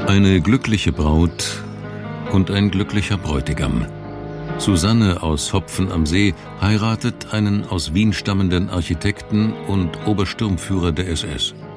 Eine glückliche Braut und ein glücklicher Bräutigam. Susanne aus Hopfen am See heiratet einen aus Wien stammenden Architekten und Obersturmführer der SS.